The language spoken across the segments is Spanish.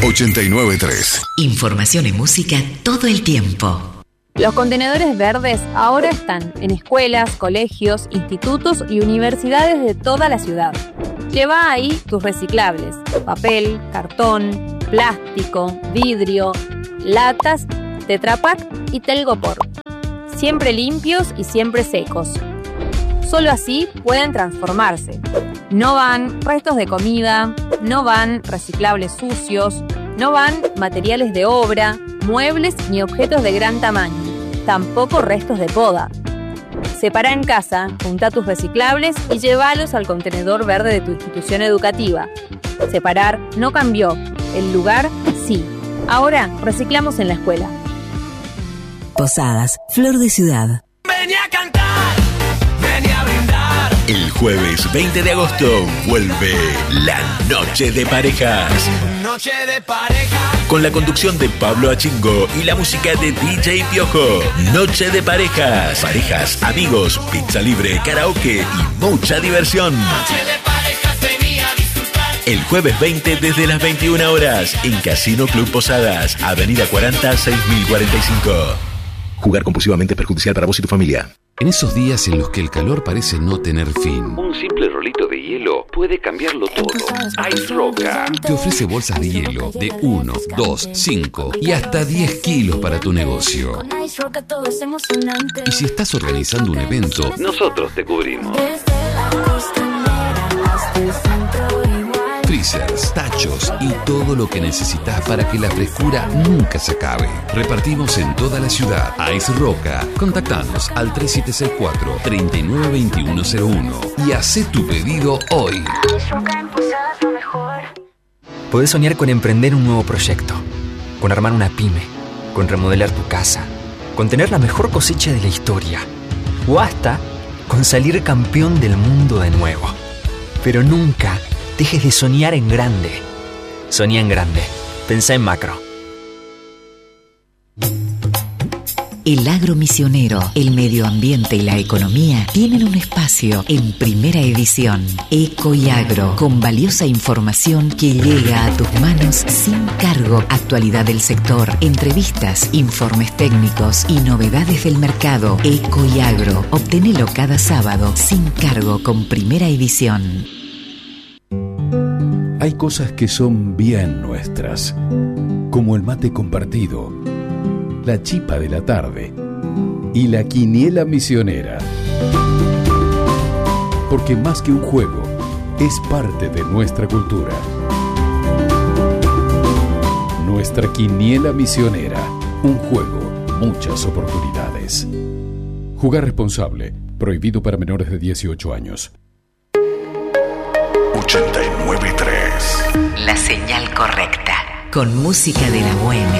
89.3. Información y música todo el tiempo. Los contenedores verdes ahora están en escuelas, colegios, institutos y universidades de toda la ciudad. Lleva ahí tus reciclables: papel, cartón, plástico, vidrio, latas, Tetra Pak y Telgopor. Siempre limpios y siempre secos. Solo así pueden transformarse. No van restos de comida, no van reciclables sucios, no van materiales de obra, muebles ni objetos de gran tamaño, tampoco restos de poda. Separa en casa, junta tus reciclables y llévalos al contenedor verde de tu institución educativa. Separar no cambió, el lugar sí. Ahora reciclamos en la escuela. Posadas, Flor de Ciudad. Vení a cantar, vení a brindar. El jueves 20 de agosto vuelve la Noche de Parejas. Noche de pareja. Con la conducción de Pablo Achingo y la música de DJ Piojo. Noche de Parejas. Parejas, amigos, pizza libre, karaoke y mucha diversión. Noche de parejas, vení a disfrutar. El jueves 20 desde las 21 horas en Casino Club Posadas, Avenida 40, 6045. Jugar compulsivamente es perjudicial para vos y tu familia. En esos días en los que el calor parece no tener fin, un simple rolito de hielo puede cambiarlo todo. Ice Roca te ofrece bolsas de hielo de 1, 2, 5 y hasta 10 kilos para tu negocio. Y si estás organizando un evento, nosotros te cubrimos. Freezers, tachos y todo lo que necesitas para que la frescura nunca se acabe. Repartimos en toda la ciudad. Ice Roca. Contactanos al 3764-392101 y hacé tu pedido hoy. Podés soñar con emprender un nuevo proyecto, con armar una pyme, con remodelar tu casa, con tener la mejor cosecha de la historia o hasta con salir campeón del mundo de nuevo. Pero nunca dejes de soñar en grande. Soñá en grande. Pensá en macro. El agro misionero, el medio ambiente y la economía tienen un espacio en Primera Edición. Eco y Agro, con valiosa información que llega a tus manos sin cargo. Actualidad del sector, entrevistas, informes técnicos y novedades del mercado. Eco y Agro, obtenelo cada sábado sin cargo con Primera Edición. Hay cosas que son bien nuestras, como el mate compartido, la chipa de la tarde y la quiniela misionera. Porque más que un juego, es parte de nuestra cultura. Nuestra quiniela misionera, un juego, muchas oportunidades. Jugar responsable, prohibido para menores de 18 años. 89.3. La señal correcta, con música de la buena.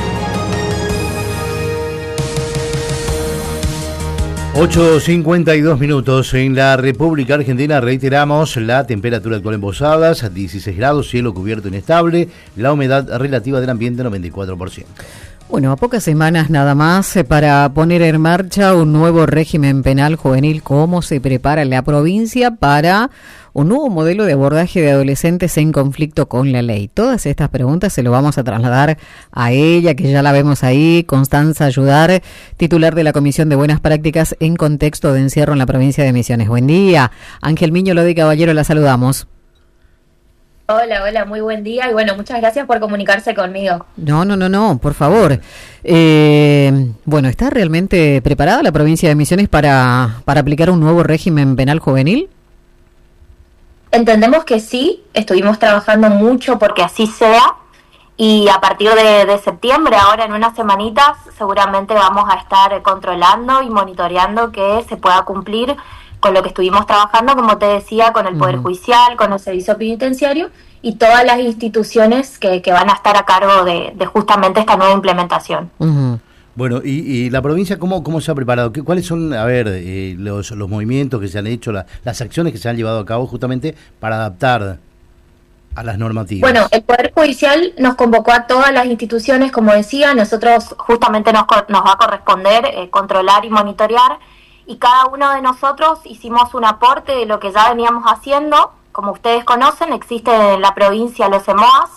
(8:52) en la República Argentina. Reiteramos la temperatura actual en Posadas, 16 grados, cielo cubierto inestable, la humedad relativa del ambiente 94%. Bueno, a pocas semanas nada más para poner en marcha un nuevo régimen penal juvenil. ¿Cómo se prepara la provincia para un nuevo modelo de abordaje de adolescentes en conflicto con la ley? Todas estas preguntas se lo vamos a trasladar a ella, que ya la vemos ahí, Constanza Ayudar, titular de la Comisión de Buenas Prácticas en Contexto de Encierro en la provincia de Misiones. Buen día. Ángel Miño Lodi Caballero, la saludamos. Hola, muy buen día y bueno, muchas gracias por comunicarse conmigo. No, por favor. Bueno, ¿está realmente preparada la provincia de Misiones para aplicar un nuevo régimen penal juvenil? Entendemos que sí, estuvimos trabajando mucho porque así sea y a partir de septiembre, ahora en unas semanitas, seguramente vamos a estar controlando y monitoreando que se pueda cumplir con lo que estuvimos trabajando, como te decía, con el Poder Judicial, con el Servicio Penitenciario y todas las instituciones que van a estar a cargo de justamente esta nueva implementación. Bueno, y la provincia, ¿cómo se ha preparado? ¿Cuáles son, los movimientos que se han hecho, las acciones que se han llevado a cabo justamente para adaptar a las normativas? Bueno, el Poder Judicial nos convocó a todas las instituciones, como decía, nosotros justamente nos va a corresponder controlar y monitorear, y cada uno de nosotros hicimos un aporte de lo que ya veníamos haciendo. Como ustedes conocen, existe en la provincia los EMOAS,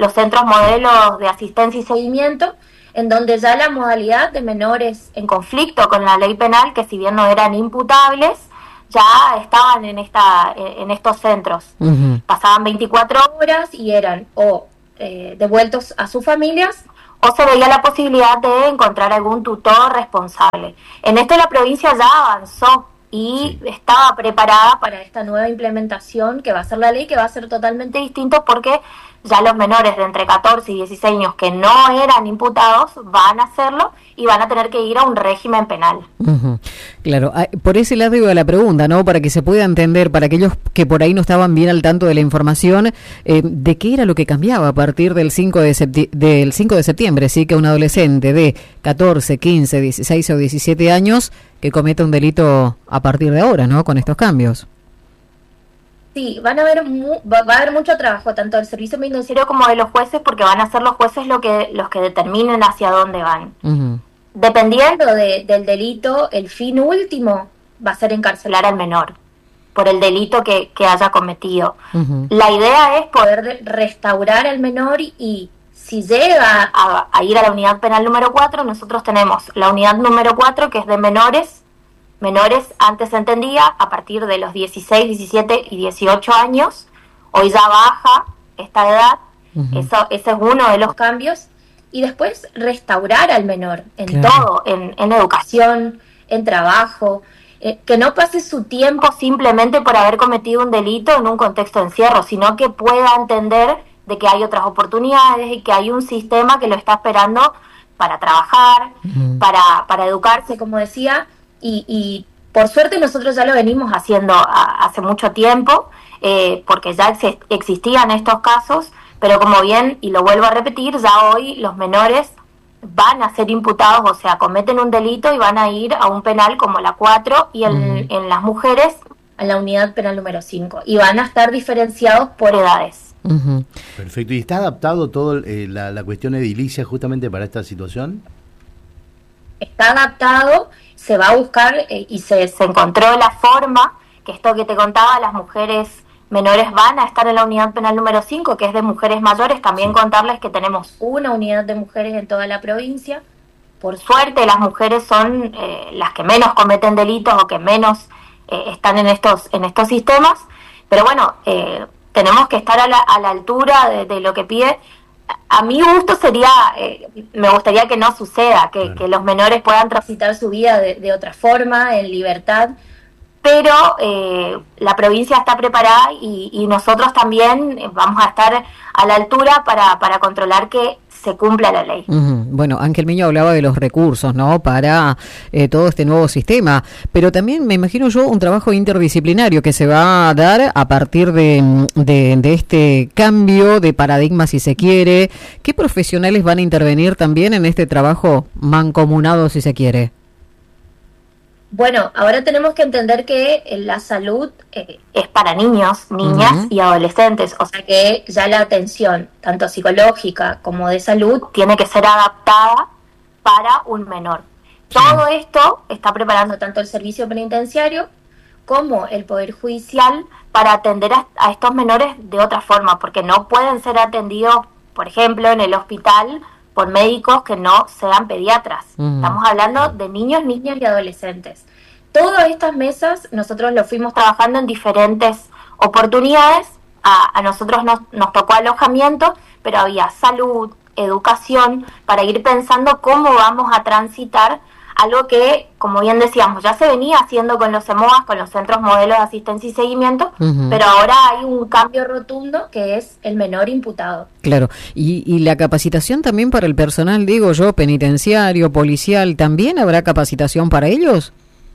los centros modelos de asistencia y seguimiento, en donde ya la modalidad de menores en conflicto con la ley penal, que si bien no eran imputables, ya estaban en estos centros. Pasaban 24 horas y eran o devueltos a sus familias, o se veía la posibilidad de encontrar algún tutor responsable. En esto la provincia ya avanzó y estaba preparada para esta nueva implementación que va a ser la ley, que va a ser totalmente distinto, porque ya los menores de entre 14 y 16 años que no eran imputados van a hacerlo y van a tener que ir a un régimen penal. Claro, por ese lado iba la pregunta, ¿no? Para que se pueda entender, para aquellos que por ahí no estaban bien al tanto de la información, de qué era lo que cambiaba a partir del 5 de septiembre, sí, que un adolescente de 14, 15, 16 o 17 años que cometa un delito a partir de ahora, ¿no? Con estos cambios. Sí, va a haber mucho trabajo, tanto del servicio penitenciario como de los jueces, porque van a ser los jueces los que determinen hacia dónde van. Dependiendo del delito, el fin último va a ser encarcelar al menor por el delito que haya cometido. La idea es poder restaurar al menor y si llega a ir a la unidad penal número 4, nosotros tenemos la unidad número 4, que es de menores, antes se entendía a partir de los 16, 17 y 18 años, hoy ya baja esta edad, ese es uno de los cambios, y después restaurar al menor en todo, en educación, en trabajo, que no pase su tiempo simplemente por haber cometido un delito en un contexto de encierro, sino que pueda entender de que hay otras oportunidades y que hay un sistema que lo está esperando para trabajar, para educarse, como decía. Y por suerte nosotros ya lo venimos haciendo hace mucho tiempo, porque ya existían estos casos, pero como bien, y lo vuelvo a repetir, ya hoy los menores van a ser imputados, o sea, cometen un delito y van a ir a un penal como la 4 y en las mujeres a la unidad penal número 5, y van a estar diferenciados por edades. Perfecto. ¿Y está adaptado todo la cuestión edilicia justamente para esta situación? Está adaptado, se va a buscar y se encontró la forma, que esto que te contaba, las mujeres menores van a estar en la unidad penal número 5, que es de mujeres mayores. También contarles que tenemos una unidad de mujeres en toda la provincia. Por suerte las mujeres son las que menos cometen delitos o que menos están en estos sistemas, pero bueno, tenemos que estar a la altura de lo que pide. A mi gusto me gustaría que no suceda, que los menores puedan transitar su vida de otra forma, en libertad, pero la provincia está preparada y nosotros también vamos a estar a la altura para controlar que se cumpla la ley. Bueno, Ángel Miño hablaba de los recursos, ¿no? Para todo este nuevo sistema, pero también me imagino yo un trabajo interdisciplinario que se va a dar a partir de este cambio de paradigma, si se quiere. ¿Qué profesionales van a intervenir también en este trabajo mancomunado, si se quiere? Bueno, ahora tenemos que entender que la salud es para niños, niñas y adolescentes, o sea que ya la atención, tanto psicológica como de salud, tiene que ser adaptada para un menor. Todo esto está preparando tanto el servicio penitenciario como el Poder Judicial para atender a estos menores de otra forma, porque no pueden ser atendidos, por ejemplo, en el hospital por médicos que no sean pediatras. Estamos hablando de niños, niñas y adolescentes. Todas estas mesas nosotros lo fuimos trabajando en diferentes oportunidades. A nosotros nos tocó alojamiento, pero había salud, educación, para ir pensando cómo vamos a transitar algo que, como bien decíamos, ya se venía haciendo con los CEMOAS, con los Centros Modelos de Asistencia y Seguimiento, pero ahora hay un cambio rotundo que es el menor imputado. Claro, y la capacitación también para el personal, digo yo, penitenciario, policial, ¿también habrá capacitación para ellos?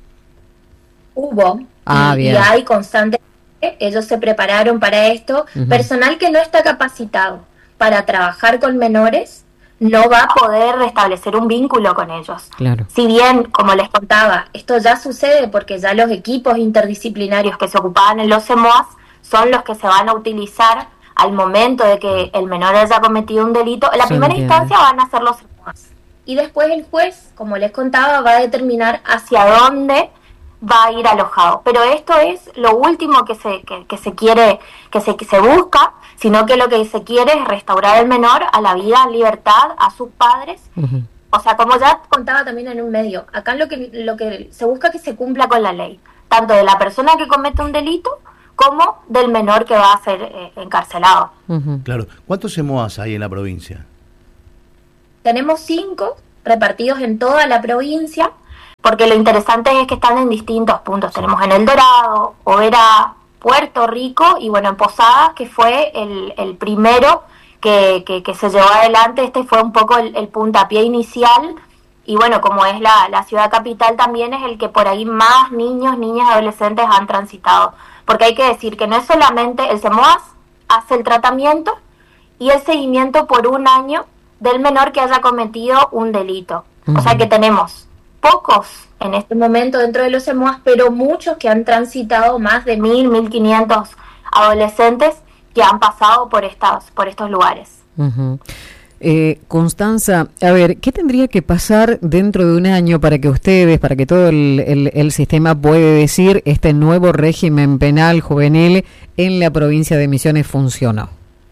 Hubo, y hay constantemente, ellos se prepararon para esto. Personal que no está capacitado para trabajar con menores no va a poder restablecer un vínculo con ellos. Claro. Si bien, como les contaba, esto ya sucede porque ya los equipos interdisciplinarios que se ocupaban en los CEMOAS son los que se van a utilizar al momento de que el menor haya cometido un delito. En la primera instancia van a ser los CEMOAS. Y después el juez, como les contaba, va a determinar hacia dónde va a ir alojado. Pero esto es lo último que se quiere, que se busca, sino que lo que se quiere es restaurar al menor a la vida en libertad, a sus padres. Uh-huh. O sea, como ya contaba también en un medio, acá lo que se busca es que se cumpla con la ley, tanto de la persona que comete un delito como del menor que va a ser encarcelado. Uh-huh. Claro. ¿Cuántos SEMOAS hay en la provincia? Tenemos 5 repartidos en toda la provincia, porque lo interesante es que están en distintos puntos. Sí. Tenemos en El Dorado, Oberá, Puerto Rico y bueno, en Posadas, que fue el primero que se llevó adelante. Este fue un poco el puntapié inicial, y bueno, como es la ciudad capital, también es el que por ahí más niños, niñas, adolescentes han transitado. Porque hay que decir que no es solamente el SEMOAS hace el tratamiento y el seguimiento por 1 año del menor que haya cometido un delito. Uh-huh. O sea que tenemos pocos en este momento dentro de los SEMOAS, pero muchos que han transitado, más de 1.500 adolescentes que han pasado por estos lugares. Uh-huh. Constanza, a ver, ¿qué tendría que pasar dentro de 1 año para que ustedes, para que todo el sistema puede decir este nuevo régimen penal juvenil en la provincia de Misiones funcionó?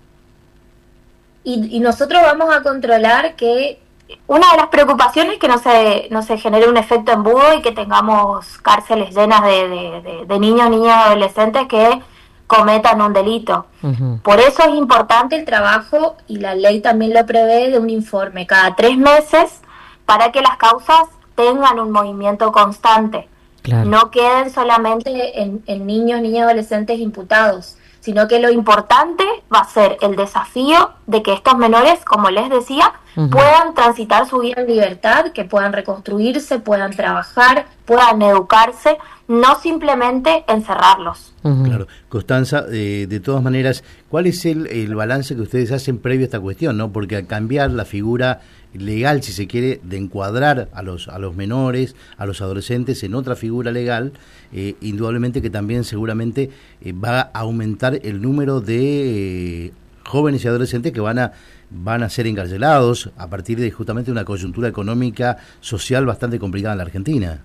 Y nosotros vamos a controlar que una de las preocupaciones es que no se genere un efecto embudo y que tengamos cárceles llenas de niños, niñas, adolescentes que cometan un delito. Uh-huh. Por eso es importante el trabajo, y la ley también lo prevé, de un informe cada 3 meses para que las causas tengan un movimiento constante. Claro. No queden solamente en niños, niñas, adolescentes imputados, sino que lo importante va a ser el desafío de que estos menores, como les decía, uh-huh, puedan transitar su vida en libertad, que puedan reconstruirse, puedan trabajar, puedan educarse, no simplemente encerrarlos. Uh-huh. Claro. Constanza, de todas maneras, ¿cuál es el balance que ustedes hacen previo a esta cuestión, ¿no? Porque al cambiar la figura legal, si se quiere, de encuadrar a los menores, a los adolescentes en otra figura legal, indudablemente que también seguramente va a aumentar el número de jóvenes y adolescentes que van a ser encarcelados a partir de justamente una coyuntura económica, social bastante complicada en la Argentina.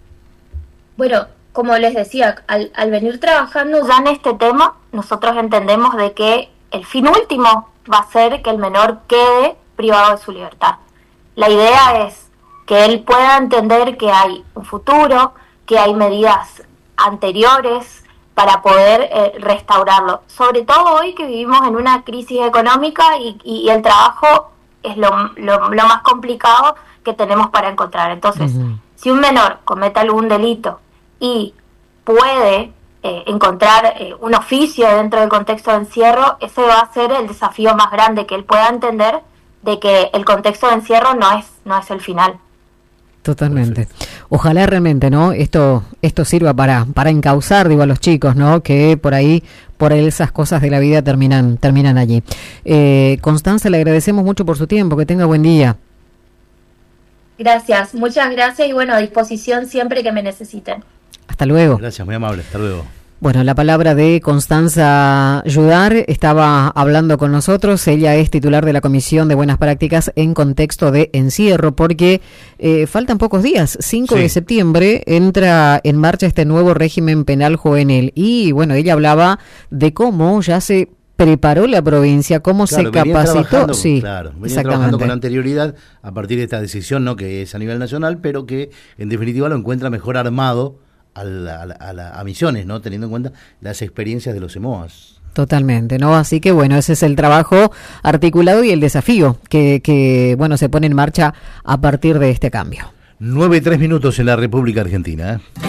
Bueno, como les decía, al venir trabajando ya en este tema, nosotros entendemos de que el fin último va a ser que el menor quede privado de su libertad. La idea es que él pueda entender que hay un futuro, que hay medidas anteriores para poder restaurarlo. Sobre todo hoy que vivimos en una crisis económica y el trabajo es lo más complicado que tenemos para encontrar. Entonces, uh-huh, si un menor comete algún delito y puede encontrar un oficio dentro del contexto de encierro, ese va a ser el desafío más grande, que él pueda entender de que el contexto de encierro no es el final. Totalmente. Ojalá realmente, ¿no? Esto sirva para encauzar, digo, a los chicos, ¿no? Que por ahí esas cosas de la vida terminan allí. Constanza, le agradecemos mucho por su tiempo. Que tenga buen día. Gracias, muchas gracias, y bueno, a disposición siempre que me necesiten. Hasta luego. Gracias, muy amable. Hasta luego. Bueno, la palabra de Constanza Yudar, estaba hablando con nosotros. Ella es titular de la Comisión de Buenas Prácticas en contexto de encierro, porque faltan pocos días. 5 de septiembre entra en marcha este nuevo régimen penal juvenil. Y bueno, ella hablaba de cómo ya se preparó la provincia, cómo se capacitó. Sí, venía trabajando con anterioridad a partir de esta decisión, ¿no? Que es a nivel nacional, pero que en definitiva lo encuentra mejor armado a Misiones, ¿no? Teniendo en cuenta las experiencias de los SEMOAS. Totalmente, ¿no? Así que bueno, ese es el trabajo articulado y el desafío que bueno, se pone en marcha a partir de este cambio. 9:03 en la República Argentina, ¿eh?